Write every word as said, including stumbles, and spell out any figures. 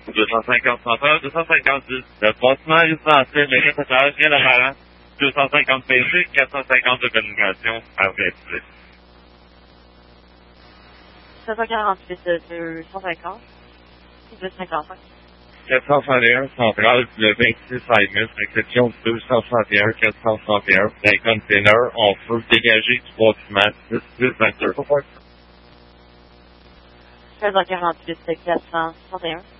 deux cent cinquante centres, deux cent cinquante-dix. Le bâtiment résidentiel, le étage, rien d'apparent. deux cent cinquante P C, quatre cent cinquante de communication à vingt-six. sept cent quarante-huit, deux cent cinquante. deux cent cinquante-cinq. quatre cent soixante et un central, le vingt-six Hymus, exception deux cent soixante et un, quatre cent soixante et un, d'un container en feu dégagé du bâtiment six six vingt-deux. seize cent quarante-huit, quatre cent soixante et un.